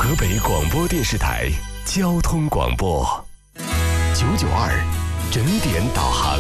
河北广播电视台交通广播992整点导航。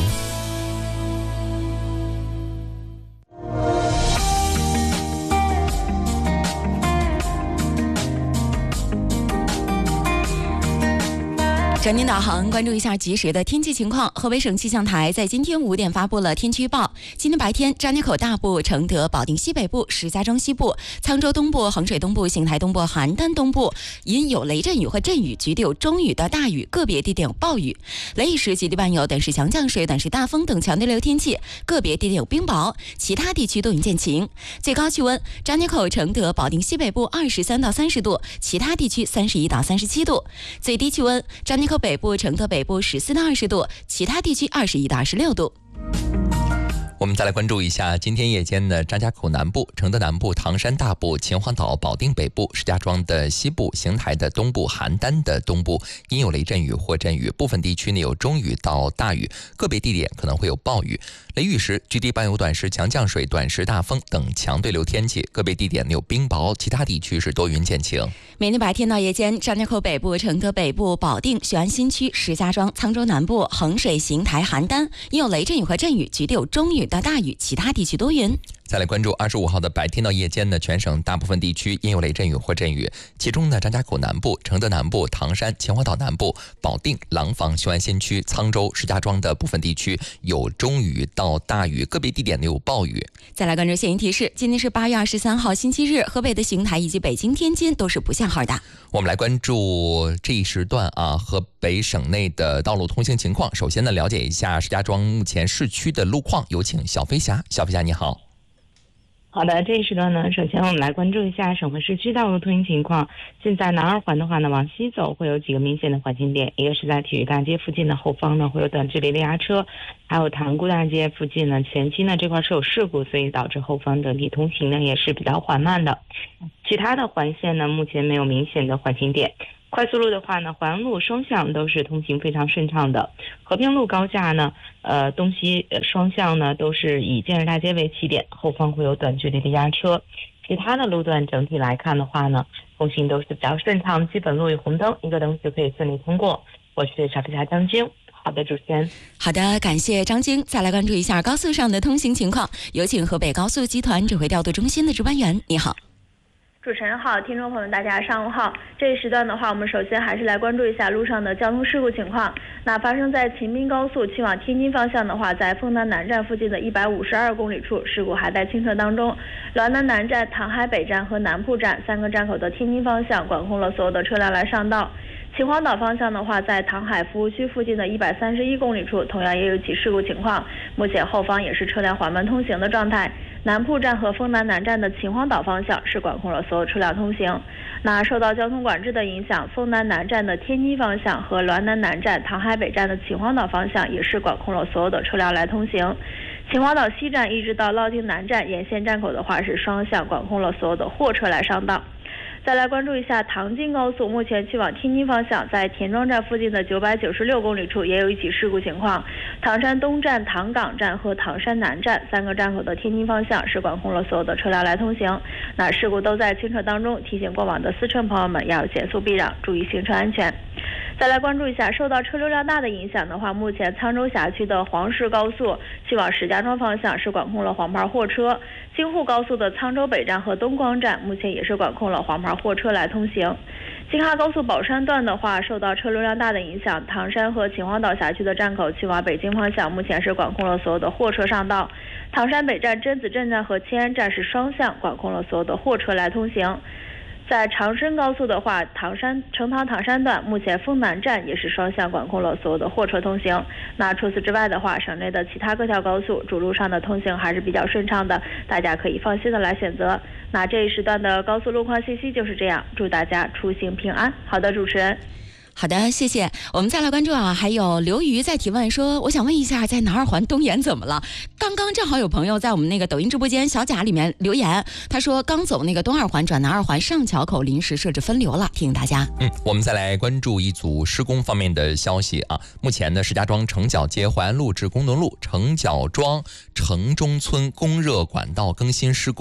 整点导航，关注一下及时的天气情况。河北省气象台在今天5点发布了天气预报。今天白天，张家口大部、承德、保定西北部、石家庄西部、沧州东部、衡水东部、邢台东部、邯郸东部阴有雷阵雨和阵雨，局地有中雨到大雨，个别地点有暴雨。雷雨时局地伴有短时强降水、短时大风等强对流天气，个别地点有冰雹，其他地区多云见晴。最高气温，张家口、承德、保定西北部23到30度，其他地区31到37度。最低气温，张家口北部、承德北部14到20度，其他地区21到26度。 我们再来关注一下今天夜间的张家口南部、承德南部、唐山大部、秦皇岛、保定北部、石家庄的西部、邢台的东部、邯郸的东部阴有雷阵雨或阵雨，部分地区呢有中雨到大雨，个别地点可能会有暴雨。雷雨时局地伴有短时强降水、短时大风等强对流天气，个别地点有冰雹，其他地区是多云见晴。 明天白天到夜间，张家口北部、承德北部、保定、雄安新区、石家庄、沧州南部、衡水、邢台、邯郸阴有雷阵雨和阵雨，局地有中雨到大雨，其他地区多云。 再来关注25号的白天到夜间呢，全省大部分地区阴有雷阵雨或阵雨，其中呢，张家口南部、承德南部、唐山、秦皇岛南部、保定、廊坊、雄安新区、沧州、石家庄的部分地区有中雨到大雨，个别地点有暴雨。 再来关注天气提示，今天是8月23号星期日，河北的邢台以及北京、天津都是不限号的。 我们来关注这一时段河北省内的道路通行情况。首先呢，了解一下石家庄目前市区的路况，有请小飞侠。小飞侠你好。 好的，这一时段呢，首先我们来关注一下省会市区道路通行情况。现在南二环的话呢，往西走会有几个明显的缓行点，一个是在体育大街附近的后方呢会有短距离的压车，还有塘沽大街附近呢前期呢这块是有事故，所以导致后方整体通行呢也是比较缓慢的。其他的环线呢目前没有明显的缓行点。快速路的话呢，淮安路双向都是通行非常顺畅的。和平路高架呢，东西双向呢都是以建设大街为起点，后方会有短距离的压车。其他的路段整体来看的话呢，通行都是比较顺畅，基本路与红灯一个灯就可以顺利通过。我是小飞侠张晶。好的，主持人。 好的，感谢张晶。再来关注一下高速上的通行情况，有请河北高速集团指挥调度中心的值班员。你好。 主持人好，听众朋友们大家上午好。这一时段的话，我们首先还是来关注一下路上的交通事故情况。那发生在秦滨高速去往天津方向的话，在丰南南站附近的152公里处，事故还在清测当中。滦南南站、唐海北站和南铺站3个站口的天津方向管控了所有的车辆来上道。秦皇岛方向的话，在唐海服务区附近的131公里处，同样也有起事故情况，目前后方也是车辆缓慢通行的状态。南铺站和丰南南站的秦皇岛方向是管控了所有车辆通行。那受到交通管制的影响，丰南南站的天津方向和滦南南站、唐海北站的秦皇岛方向也是管控了所有的车辆来通行。秦皇岛西站一直到乐亭南站沿线站口的话是双向管控了所有的货车来上道。再来关注一下唐京高速，目前去往天津方向，在田庄站附近的996公里处也有一起事故情况。唐山东站、唐岗站和唐山南站3个站口的天津方向是管控了所有的车辆来通行。那事故都在清车当中，提醒过往的司乘朋友们要减速避让，注意行车安全。再来关注一下，受到车流量大的影响的话，目前沧州辖区的黄石高速去往石家庄方向是管控了黄牌货车，京沪高速的沧州北站和东光站目前也是管控了黄牌货车来通行。京哈高速宝山段的话，受到车流量大的影响，唐山和秦皇岛辖区的站口去往北京方向目前是管控了所有的货车上道。唐山北站、甄子镇站和迁安站是双向管控了所有的货车来通行。在长深高速的话，成唐唐山段目前丰南站也是双向管控了所有的货车通行。那除此之外的话，省内的其他各条高速主路上的通行还是比较顺畅的，大家可以放心的来选择。那这一时段的高速路况信息就是这样，祝大家出行平安。好的，主持人。 好的，谢谢。我们再来关注还有刘瑜在提问说，我想问一下，在南二环东延怎么了？刚刚正好有朋友在我们那个抖音直播间小贾里面留言，他说刚走那个东二环转南二环上桥口临时设置分流了，提醒大家。 我们再来关注一组施工方面的消息目前呢，石家庄城角街淮安路至工农路、城角庄城中村供热管道更新施工。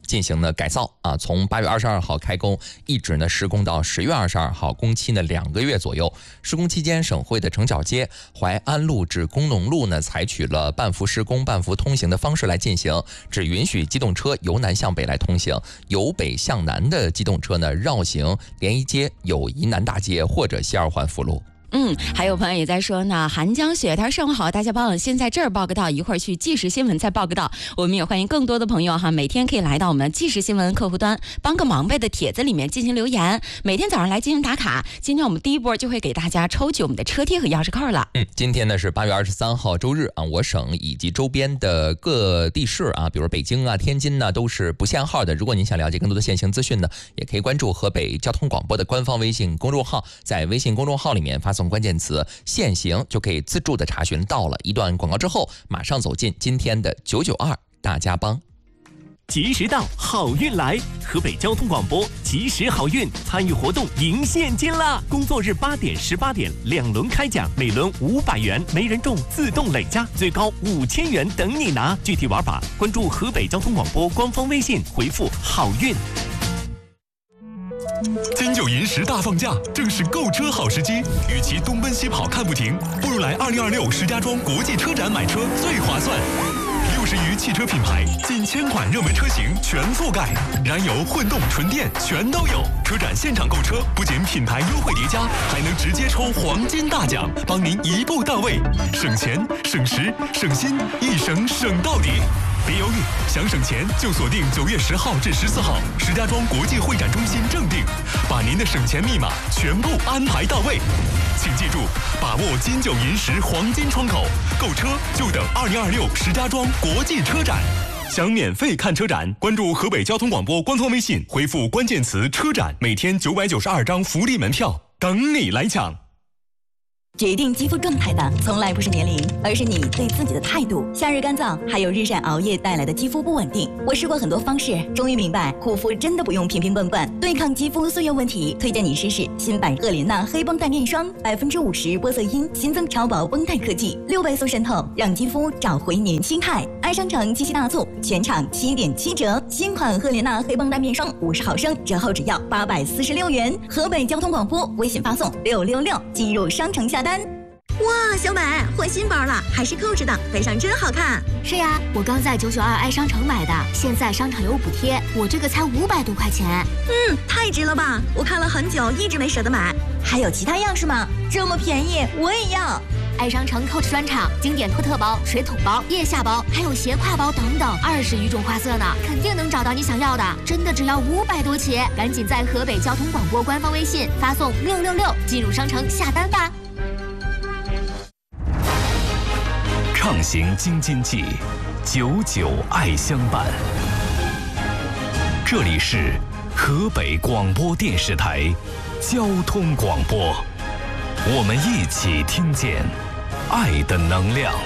进行了改造啊，从8月22号开工，一直呢施工到10月22号，工期呢2个月左右。施工期间，省会的城角街、淮安路至工农路呢，采取了半幅施工、半幅通行的方式来进行，只允许机动车由南向北来通行，由北向南的机动车呢绕行联谊街、友谊南大街或者西2环辅路。 还有朋友也在说呢，韩江雪他上午好，大家帮我先在这儿报个到，一会儿去即时新闻再报个到。我们也欢迎更多的朋友哈，每天可以来到我们即时新闻客户端帮个忙呗的帖子里面进行留言，每天早上来进行打卡。今天我们第一波就会给大家抽取我们的车贴和钥匙扣了。 今天呢是8月23号周日啊，我省以及周边的各地市啊，比如北京啊、天津呢，都是不限号的。如果您想了解更多的现行资讯呢，也可以关注河北交通广播的官方微信公众号，在微信公众号里面发送关键词限行，就可以自助的查询到了。一段广告之后，马上走进今天的992大家帮。 及时到，好运来！河北交通广播及时好运参与活动赢现金啦！工作日8点、18点2轮开奖，每轮500元，没人中自动累加，最高5000元等你拿。具体玩法关注河北交通广播官方微信，回复好运。 金九银10大放假，正是购车好时机。与其东奔西跑看不停，不如来2026石家庄国际车展买车最划算。60余汽车品牌，近1000款热门车型全覆盖，燃油、混动、纯电全都有。车展现场购车，不仅品牌优惠叠加，还能直接抽黄金大奖，帮您一步到位，省钱、省时、省心，一省省到底。别犹豫，想省钱就锁定9月10号至14号石家庄国际会展中心正定，把您的省钱密码全部安排到位。请记住，把握金九银10黄金窗口，购车就等2026石家庄国际车展。想免费看车展，关注河北交通广播官方微信，回复关键词车展，每天992张福利门票，等你来抢。 决定肌肤状态的从来不是年龄，而是你对自己的态度。夏日干燥还有日晒熬夜带来的肌肤不稳定，我试过很多方式，终于明白护肤真的不用瓶瓶罐罐。对抗肌肤岁月问题，推荐你试试新版赫莲娜黑绷带面霜，50%玻色因，新增超薄绷带科技，6倍速渗透，让肌肤找回年轻态。爱商城七夕大促，全场7.7折，新款赫莲娜黑绷带面霜50毫升，折后只要846元。河北交通广播微信发送666进入商城下单。 哇，小美换新包了，还是扣子的，背上真好看。 是呀，我刚在992爱商城买的，现在商场有补贴，我这个才500多块钱。 太值了吧！我看了很久，一直没舍得买。 还有其他样式吗？这么便宜，我也要。 爱商城 Coach 专场，经典托特包、水桶包、腋下包，还有斜挎包等等，20余种花色呢，肯定能找到你想要的。真的只要500多起，赶紧在河北交通广播官方微信发送666进入商城下单吧。 畅行京津冀，99爱相伴。这里是河北广播电视台交通广播，我们一起听见爱的能量。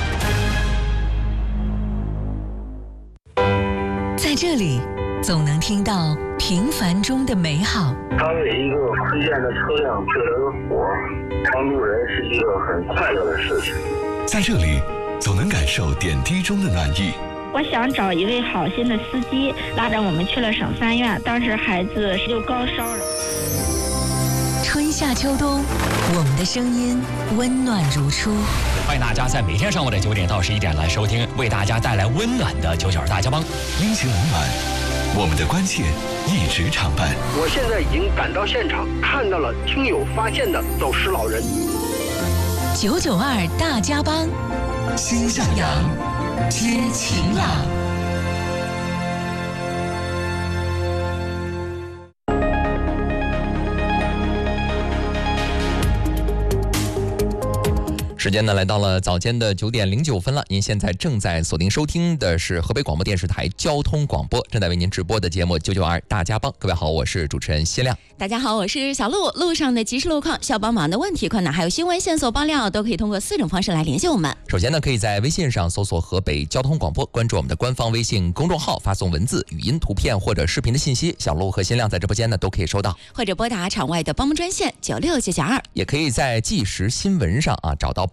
在这里，总能听到平凡中的美好。 当给一个亏欠的车辆救了个火，帮助人是一个很快乐的事情。 在这里，总能感受点滴中的暖意。 我想找一位好心的司机，拉着我们去了省3院，当时孩子就高烧了。 春夏秋冬，我们的声音温暖如初。 欢迎大家在每天上午的9点到11点来收听，为大家带来温暖的992大家帮。 阴晴冷暖，我们的关切一直常伴。 我现在已经赶到现场，看到了听友发现的走失老人。 992大家帮， 心向阳，天晴朗。 时间呢来到了早间的9点09分了，您现在正在锁定收听的是河北广播电视台交通广播，正在为您直播的节目992大家帮。各位好，我是主持人谢亮。 大家好，我是小鹿。路上的即时路况、需要帮忙的问题困难，还有新闻线索爆料，都可以通过4种方式来联系我们。 首先呢，可以在微信上搜索河北交通广播，关注我们的官方微信公众号，发送文字、语音、图片或者视频的信息，小鹿和新亮在直播间呢都可以收到， 或者拨打场外的帮忙专线9692， 也可以在即时新闻上找到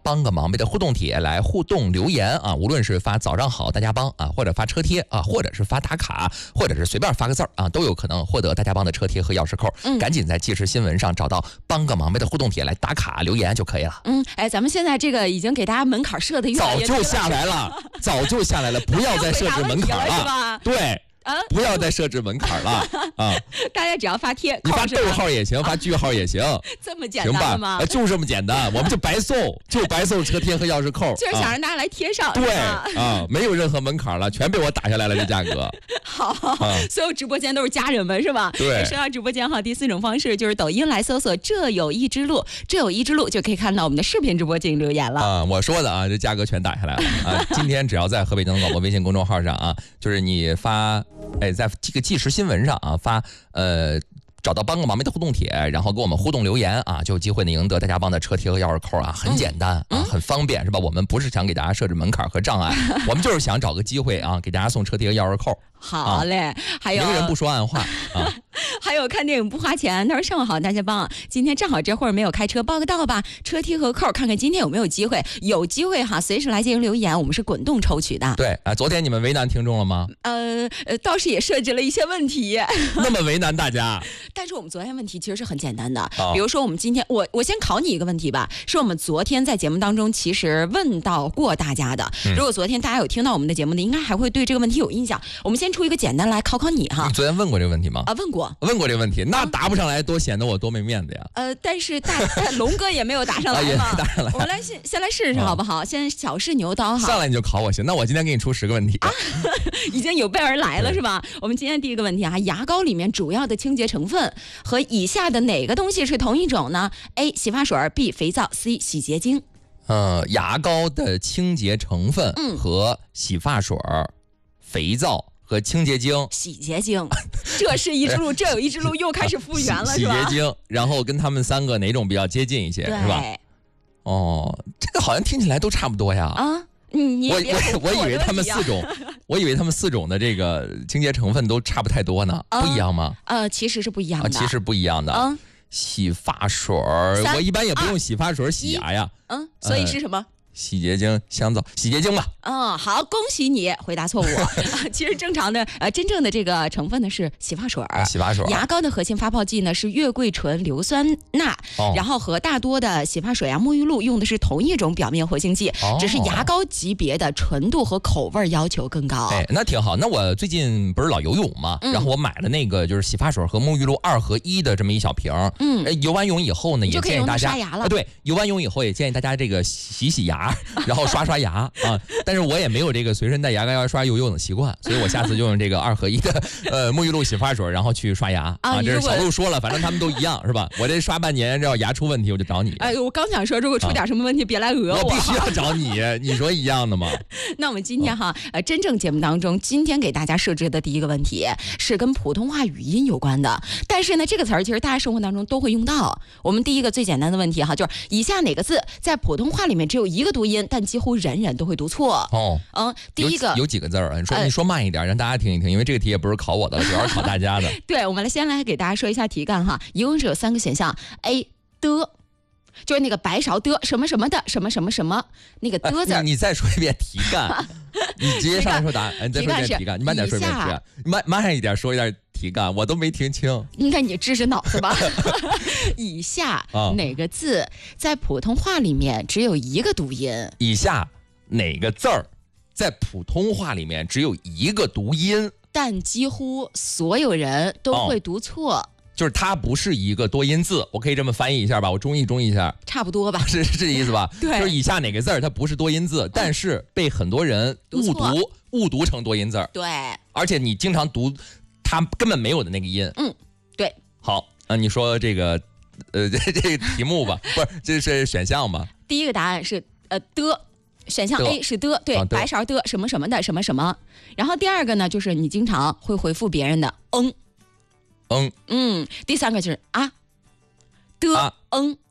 帮个忙呗的互动帖来互动留言啊，无论是发早上好大家帮啊，或者发车贴啊，或者是发打卡，或者是随便发个字啊，都有可能获得大家帮的车贴和钥匙扣。赶紧在即时新闻上找到帮个忙呗的互动帖来打卡留言就可以了。 咱们现在这个已经给大家门槛设的越来越低了， 早就下来了，早就下来了，不要再设置门槛了， 是吧？ 对。不要再设置门槛了啊！ 大家只要发贴， 你发逗号也行，发句号也行， 这么简单吗？ 就这么简单，我们就白送车贴和钥匙扣， 就是想让大家来贴上。 对啊，没有任何门槛了，全被我打下来了，这价格。 好，所有直播间都是家人们是吧？ 对。 说到直播间哈，第4种方式就是抖音来搜索"这有一之路"，这有一之路就可以看到我们的视频直播进行留言了啊！我说的啊，这价格全打下来了啊！今天只要在河北交通广播微信公众号上啊，就是你发。在这个即时新闻上啊发找到帮个忙呗的互动帖，然后跟我们互动留言啊，就有机会呢赢得大家帮的车贴和钥匙扣啊，很简单啊，很方便是吧？我们不是想给大家设置门槛和障碍，我们就是想找个机会啊，给大家送车贴和钥匙扣。 好嘞，还有明人不说暗话啊。 还有看电影不花钱，他说上午好大家帮，今天正好这会儿没有开车，报个到吧，车贴和扣，看看今天有没有机会，有机会哈，随时来进行留言，我们是滚动抽取的。 对啊，昨天你们为难听众了吗？ 倒是也设置了一些问题， 那么为难大家。 但是我们昨天问题其实是很简单的，比如说我们今天我先考你一个问题吧，是我们昨天在节目当中其实问到过大家的，如果昨天大家有听到我们的节目的，应该还会对这个问题有印象。我们先出一个简单来考考你哈。 你昨天问过这个问题吗？ 问过这个问题，那答不上来多显得我多没面子呀。 但是龙哥也没有答上来嘛， 答上来。 我们来先来试试好不好？先小试牛刀哈。 上来你就考我行，那我今天给你出10个问题啊， 已经有备而来了是吧？我们今天第一个问题啊，牙膏里面主要的清洁成分和以下的哪个东西是同一种呢 ？A. 洗发水 B. 肥皂 C. 洗洁精。 牙膏的清洁成分和洗发水、肥皂和清洁精、 洗洁精，这是一之路，这有一之路，又开始复原了， 是吧？洗洁精，然后跟他们3个哪种比较接近一些，是吧？这个好像听起来都差不多呀。我以为他们4种，我以为他们4种的这个清洁成分都差不太多呢，不一样吗？ 其实是不一样的， 其实不一样的。洗发水我一般也不用洗发水洗牙呀。 所以是什么？ 洗洁精、香皂、洗洁精吧。 好，恭喜你回答错误。其实正常的真正的这个成分呢是洗发水。 洗发水。 牙膏的核心发泡剂呢是月桂醇硫酸钠，然后和大多的洗发水沐浴露用的是同一种表面活性剂，只是牙膏级别的纯度和口味要求更高。 那挺好。那我最近不是老游泳嘛，然后我买了那个就是洗发水和沐浴露2合1的这么一小瓶。游完泳以后呢，也建议大家刷牙了。 对，游完泳以后也建议大家这个洗牙。然后刷牙啊，但是我也没有这个随身带牙膏要刷游泳的习惯，所以我下次就用这个2合1的沐浴露洗发水，然后去刷牙啊。这是小鹿说了，反正他们都一样是吧？我这刷半年，这要牙出问题我就找你。 我刚想说，如果出点什么问题，别来讹我。 我必须要找你，你说一样的吗？ 那我们今天真正节目当中，今天给大家设置的第一个问题是跟普通话语音有关的，但是呢，这个词儿其实大家生活当中都会用到。我们第一个最简单的问题就是以下哪个字在普通话里面只有一个读音，但几乎人人都会读错。第一个有几个字儿？你说慢一点，让大家听一听，因为这个题也不是考我的，主要是考大家的。 对，我们先来给大家说一下题干哈，一共是有3个选项 ：A 的，就是那个白勺的什么什么的什么什么什么那个的字。 你再说一遍题干，你直接上来说答案。你再说一遍题干，你慢点说一遍题干，慢一点说一点题干，我都没听清。 应该你支持脑子吧？以下哪个字在普通话里面只有一个读音？ 以下哪个字儿在普通话里面只有一个读音， 但几乎所有人都会读错。 就是它不是一个多音字，我可以这么翻译一下吧，我中译一下，差不多吧， 是这意思吧？ 对， 就是以下哪个字儿它不是多音字，但是被很多人误读成多音字。 对， 而且你经常读它根本没有的那个音。 对。 好，你说这个这个题目吧，不是，这是选项吧？ 第一个答案是的。选项 A 是的，对，白勺的什么什么的什么什么。然后第二个呢，就是你经常会回复别人的第3个就是的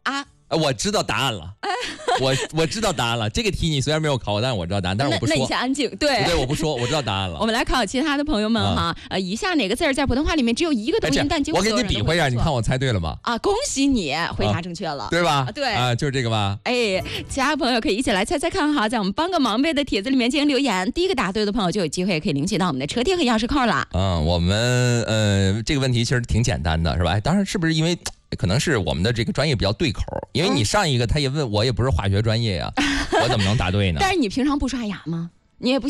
我知道答案了，我知道答案了。这个题你虽然没有考我，但是我知道答案，但是我不说。 那你先安静，对， 我不说，我知道答案了。 我们来考其他的朋友们哈，以下哪个字儿在普通话里面只有一个读音，但几乎我给你比划一下，你看我猜对了吗？ 啊，恭喜你，回答正确了， 对吧？ 对就是这个吧。 哎，其他朋友可以一起来猜猜看哈，在我们帮个忙呗的帖子里面进行留言，第一个答对的朋友就有机会可以领取到我们的车贴和钥匙扣啦。 我们这个问题其实挺简单的，是吧？当然是不是因为？可能是我们的这个专业比较对口，因为你上一个他也问我，也不是化学专业呀，我怎么能答对呢？ 但是你平常不刷牙吗？你也不